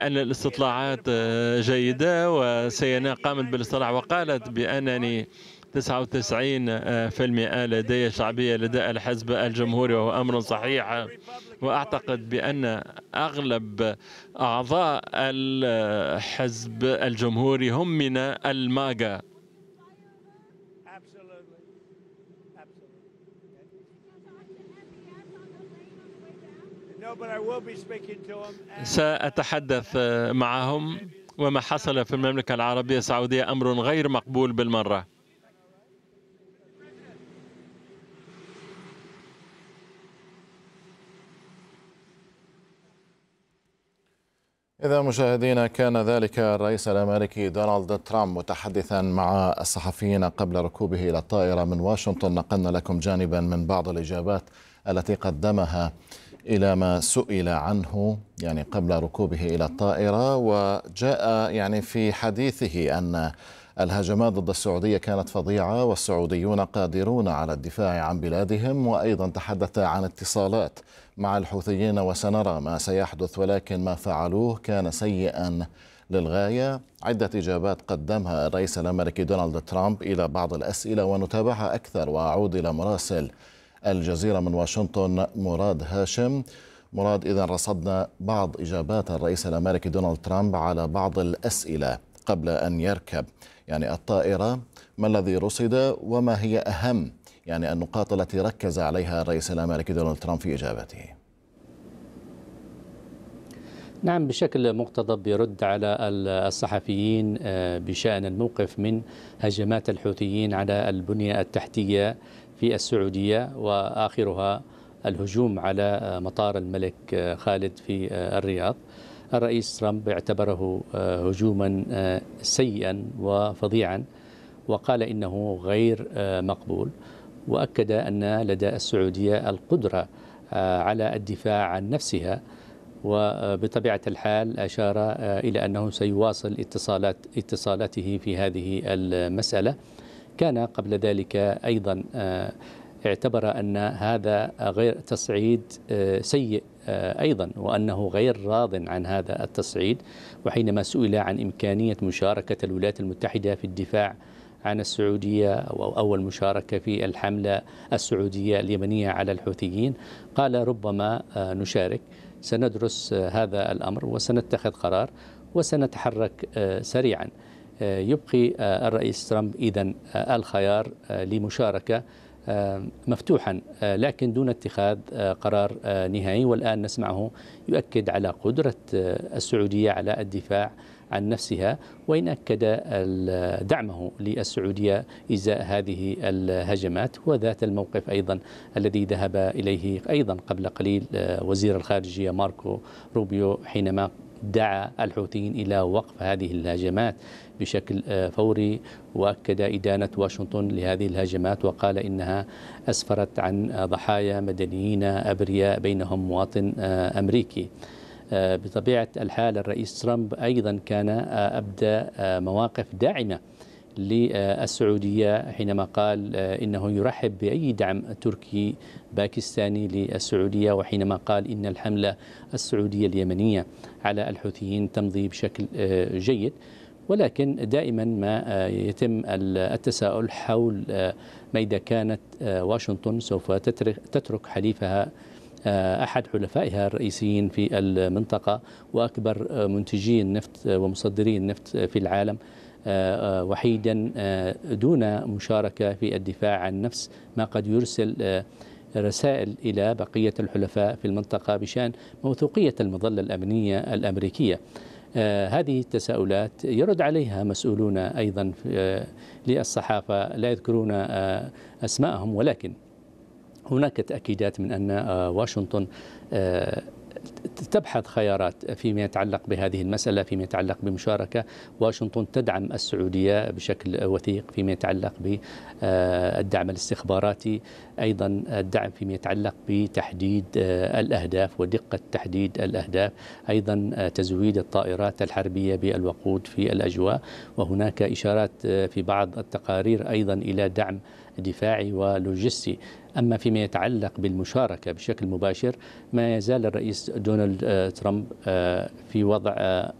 أن الاستطلاعات جيدة، وسينا قامت بالاستطلاع وقالت بأنني 99% لدي شعبية لدى الحزب الجمهوري، وهو أمر صحيح. وأعتقد بأن أغلب أعضاء الحزب الجمهوري هم من الماجا. سأتحدث معهم. وما حصل في المملكة العربية السعودية أمر غير مقبول بالمرة. إذا مشاهدينا، كان ذلك الرئيس الأمريكي دونالد ترامب متحدثا مع الصحفيين قبل ركوبه إلى الطائرة من واشنطن. نقلنا لكم جانبا من بعض الإجابات التي قدمها إلى ما سئل عنه قبل ركوبه إلى الطائرة. وجاء في حديثه أن الهجمات ضد السعودية كانت فظيعة والسعوديون قادرون على الدفاع عن بلادهم. وأيضا تحدث عن اتصالات مع الحوثيين وسنرى ما سيحدث، ولكن ما فعلوه كان سيئا للغاية. عدة إجابات قدمها الرئيس الأمريكي دونالد ترامب إلى بعض الأسئلة، ونتابعها أكثر. وأعود إلى مراسل الجزيرة من واشنطن مراد هاشم. مراد، إذا رصدنا بعض إجابات الرئيس الأمريكي دونالد ترامب على بعض الأسئلة قبل أن يركب الطائرة، ما الذي رصد وما هي أهم النقاط التي ركز عليها الرئيس الأمريكي دونالد ترامب في إجابته؟ نعم، بشكل مقتضب يرد على الصحفيين بشأن الموقف من هجمات الحوثيين على البنية التحتية في السعودية، وآخرها الهجوم على مطار الملك خالد في الرياض. الرئيس ترامب اعتبره هجوما سيئا وفظيعا، وقال إنه غير مقبول، وأكد أن لدى السعودية القدرة على الدفاع عن نفسها. وبطبيعة الحال أشار إلى أنه سيواصل اتصالاته في هذه المسألة. كان قبل ذلك أيضا اعتبر أن هذا غير تصعيد سيء أيضا، وأنه غير راض عن هذا التصعيد. وحينما سئل عن إمكانية مشاركة الولايات المتحدة في الدفاع عن السعودية أو أول مشاركة في الحملة السعودية اليمنية على الحوثيين، قال ربما نشارك، سندرس هذا الأمر وسنتخذ قرار وسنتحرك سريعا. يبقي الرئيس ترامب إذن الخيار لمشاركة مفتوحا، لكن دون اتخاذ قرار نهائي. والآن نسمعه يؤكد على قدرة السعودية على الدفاع عن نفسها، وإن أكد دعمه للسعودية إزاء هذه الهجمات. وذات الموقف أيضا الذي ذهب إليه أيضا قبل قليل وزير الخارجية ماركو روبيو، حينما دعا الحوثيين إلى وقف هذه الهجمات بشكل فوري، وأكد إدانة واشنطن لهذه الهجمات، وقال إنها أسفرت عن ضحايا مدنيين أبرياء بينهم مواطن أمريكي. بطبيعة الحال الرئيس ترامب أيضا كان أبدى مواقف داعمة للسعودية حينما قال إنه يرحب بأي دعم تركي باكستاني للسعودية، وحينما قال إن الحملة السعودية اليمنية على الحوثيين تمضي بشكل جيد. ولكن دائما ما يتم التساؤل حول ما إذا كانت واشنطن سوف تترك حليفها أحد حلفائها الرئيسيين في المنطقة وأكبر منتجي النفط ومصدري النفط في العالم وحيدا دون مشاركة في الدفاع عن نفس ما قد يرسل رسائل إلى بقية الحلفاء في المنطقة بشأن موثوقية المظلة الأمنية الأمريكية. هذه التساؤلات يرد عليها مسؤولون أيضا للصحافة لا يذكرون أسماءهم، ولكن هناك تأكيدات من أن واشنطن تبحث خيارات فيما يتعلق بهذه المسألة، فيما يتعلق بمشاركة. واشنطن تدعم السعودية بشكل وثيق فيما يتعلق بالدعم الاستخباراتي، أيضا الدعم فيما يتعلق بتحديد الأهداف ودقة تحديد الأهداف، أيضا تزويد الطائرات الحربية بالوقود في الأجواء. وهناك إشارات في بعض التقارير أيضا إلى دعم دفاعي ولوجستي. أما فيما يتعلق بالمشاركة بشكل مباشر، ما يزال الرئيس دونالد ترامب في وضع